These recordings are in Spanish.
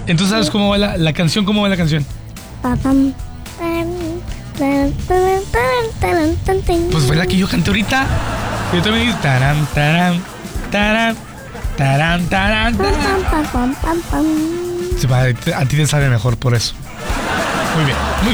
Entonces, ¿sabes cómo va la canción? ¿Cómo va la canción? Pues fue la que yo canté ahorita. Yo también dije tarán, tarán, tarán, tarán, tarán, tarán. Sí, a ti te sale mejor por eso. Muy bien, muy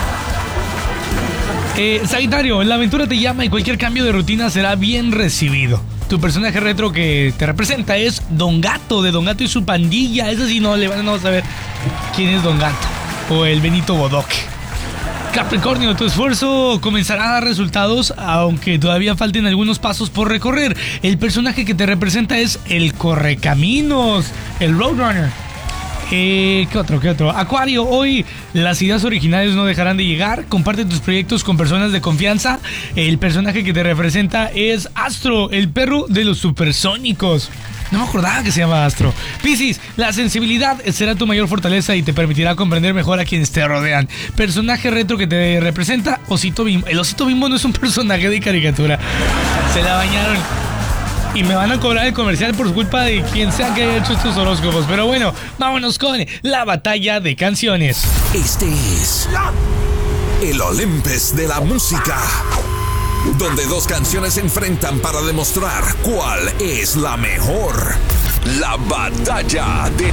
bien. Sagitario, la aventura te llama y cualquier cambio de rutina será bien recibido. Tu personaje retro que te representa es Don Gato, de Don Gato y su pandilla. Eso sí, no vas a saber quién es Don Gato o el Benito Bodoque. Capricornio, tu esfuerzo comenzará a dar resultados, aunque todavía falten algunos pasos por recorrer. El personaje que te representa es el Correcaminos, el Roadrunner. ¿Qué otro? Acuario, hoy las ideas originales no dejarán de llegar. Comparte tus proyectos con personas de confianza. El personaje que te representa es Astro, el perro de los supersónicos. No me acordaba que se llama Astro. Piscis, la sensibilidad será tu mayor fortaleza y te permitirá comprender mejor a quienes te rodean. Personaje retro que te representa, Osito Bimbo. El Osito Bimbo no es un personaje de caricatura. Se la bañaron. Y me van a cobrar el comercial por culpa de quien sea que haya hecho estos horóscopos. Pero bueno, vámonos con la batalla de canciones. Este es el Olympus de la música, donde dos canciones se enfrentan para demostrar cuál es la mejor. La batalla de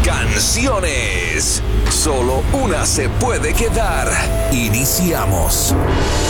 canciones. Solo una se puede quedar. Iniciamos.